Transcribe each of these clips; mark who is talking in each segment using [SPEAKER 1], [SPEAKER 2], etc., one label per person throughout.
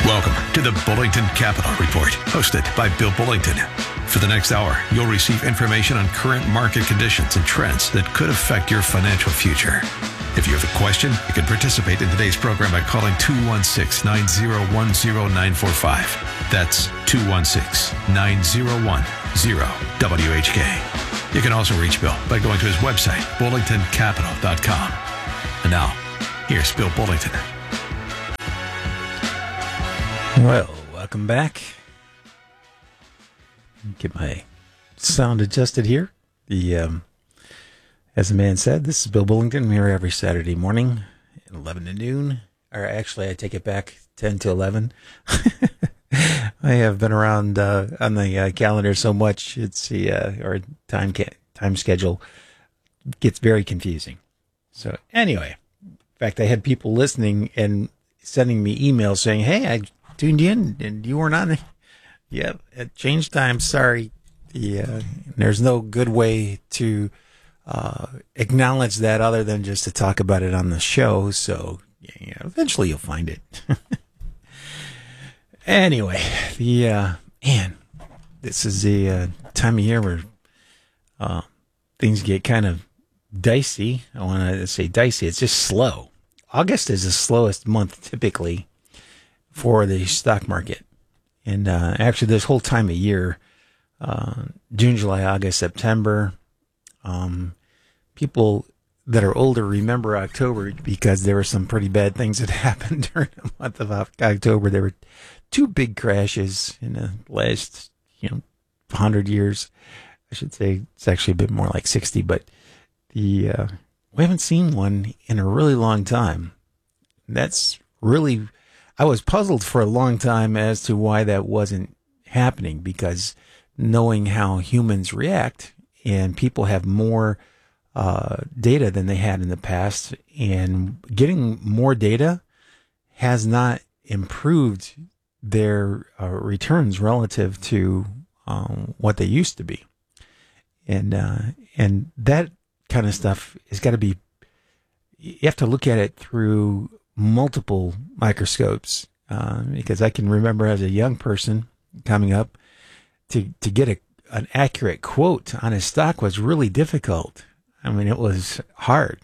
[SPEAKER 1] Welcome to the Bullington Capital Report, hosted by Bill Bullington. For the next hour, you'll receive information on current market conditions and trends that could affect your financial future. If you have a question, you can participate in today's program by calling 216-901-0945. That's 216-901-0WHK. You can also reach Bill by going to his website, bullingtoncapital.com. And now, here's Bill Bullington.
[SPEAKER 2] Well, welcome back. Get my sound adjusted here. As the man said, this is Bill Bullington. I'm here every Saturday morning at 11 to noon. Or actually, I take it back, 10 to 11. I have been around on the calendar so much, it's the or time schedule gets very confusing. So anyway, in fact, I had people listening and sending me emails saying, "Hey, I tuned in and you weren't on." Yeah, at change time. Sorry. There's no good way to acknowledge that other than just to talk about it on the show. So yeah, eventually you'll find it. Anyway, this is the time of year where things get kind of dicey. I want to say dicey. It's just slow. August is the slowest month typically for the stock market. And actually this whole time of year, June, July, August, September, people that are older remember October because there were some pretty bad things that happened during the month of October. There were two big crashes in the last, 100 years. I should say it's actually a bit more like 60, but we haven't seen one in a really long time. That's really, I was puzzled for a long time as to why that wasn't happening, because knowing how humans react, and people have more data than they had in the past, and getting more data has not improved their returns relative to what they used to be. And that kind of stuff has got to be, you have to look at it through multiple microscopes, because I can remember as a young person coming up to get an accurate quote on a stock was really difficult. I mean, it was hard.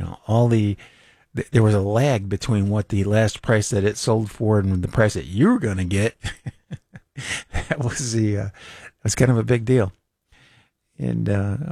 [SPEAKER 2] There was a lag between what the last price that it sold for and the price that you were going to get. That was kind of a big deal. And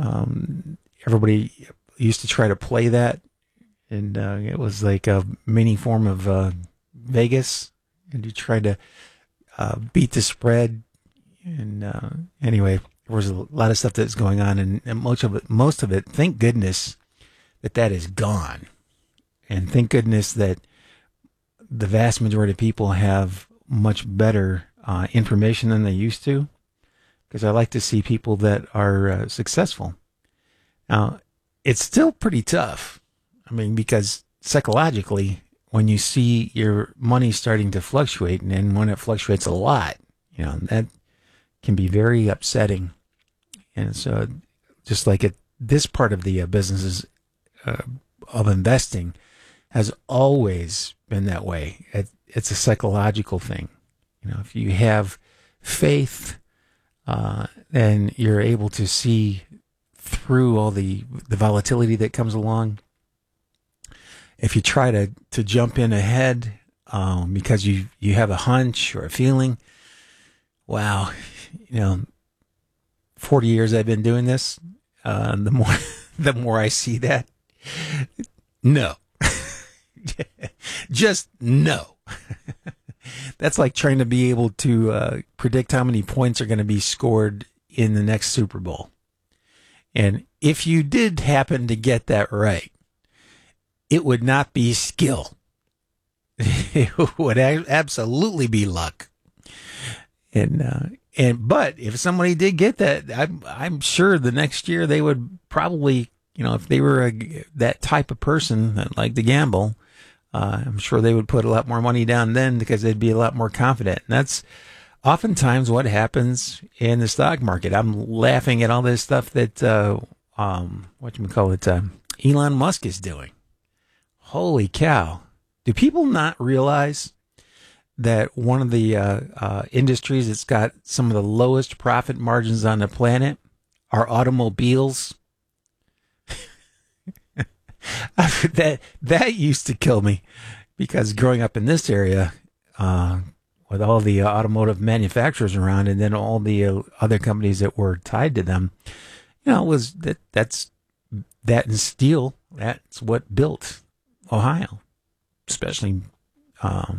[SPEAKER 2] everybody used to try to play that. And it was like a mini form of Vegas. And you tried to beat the spread. And anyway, there was a lot of stuff that's going on. And most of it, thank goodness that is gone. And thank goodness that the vast majority of people have much better information than they used to. Because I like to see people that are successful. Now, it's still pretty tough. I mean, because psychologically, when you see your money starting to fluctuate, and when it fluctuates a lot, that can be very upsetting. And so, just like this part of the businesses of investing has always been that way. It's a psychological thing. If you have faith, then you're able to see through all the volatility that comes along. If you try to jump in ahead because you have a hunch or a feeling, wow, 40 years I've been doing this, the more I see that, no. Just no. That's like trying to be able to predict how many points are going to be scored in the next Super Bowl. And if you did happen to get that right, it would not be skill. It would absolutely be luck. But if somebody did get that, I'm sure the next year they would probably, if they were that type of person that liked to gamble, I'm sure they would put a lot more money down then because they'd be a lot more confident. And that's oftentimes what happens in the stock market. I'm laughing at all this stuff that, Elon Musk is doing. Holy cow. Do people not realize that one of the industries that's got some of the lowest profit margins on the planet are automobiles. That used to kill me, because growing up in this area, with all the automotive manufacturers around, and then all the other companies that were tied to them, it was that and steel. That's what built Ohio, especially